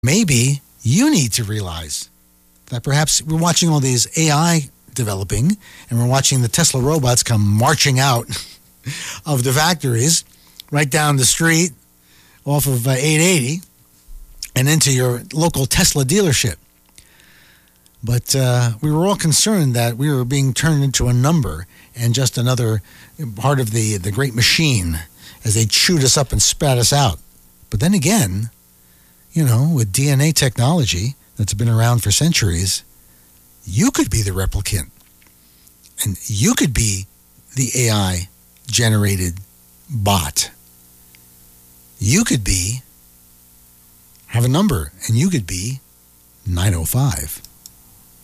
maybe you need to realize that perhaps we're watching all these AI developing and we're watching the Tesla robots come marching out of the factories right down the street off of 880 and into your local Tesla dealership. But we were all concerned that we were being turned into a number and just another part of the great machine as they chewed us up and spat us out. But then again, with DNA technology that's been around for centuries, you could be the replicant. And you could be the AI-generated bot. You could have a number, and you could be 905.